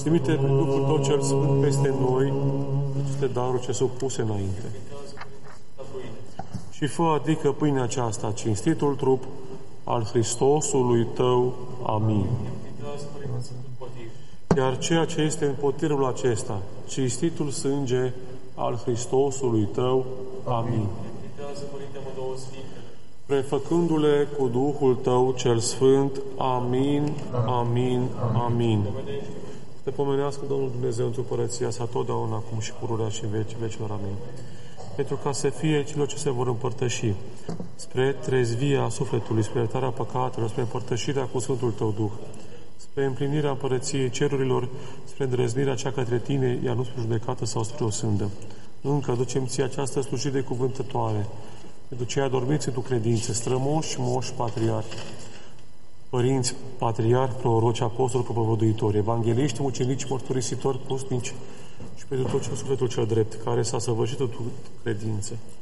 Trimite prin Duhul Tău cel Sfânt peste noi aceste daruri ce sunt puse înainte. Și fă adică pâinea aceasta, cinstitul trup al Hristosului Tău. Amin. Iar ceea ce este în potirul acesta, cinstitul sânge al Hristosului Tău. Amin. Prefăcându-le cu Duhul Tău cel Sfânt. Amin, amin, amin. Te pomenească Domnul Dumnezeu într-o părăția sa totdeauna, acum și pururea și în vecii vecilor. Amin. Pentru ca să fie celor ce se vor împărtăși spre trezvia sufletului, spre iertarea păcatelor, spre împărtășirea cu Sfântul Tău Duh, spre împlinirea împărăției cerurilor, spre îndrăznirea cea către Tine, iar nu spre judecată sau spre o sândă. Încă ducem Ție această slujire cuvântătoare, pentru cei adormiți într-o credință, strămoși, moși, patriarhi, părinți, patriarhi, proroci, apostoli, propovăduitori, evangeliști, mucenici, mărturisitori, postnici și pentru tot sufletul cel drept, care s-a săvârșit în credință.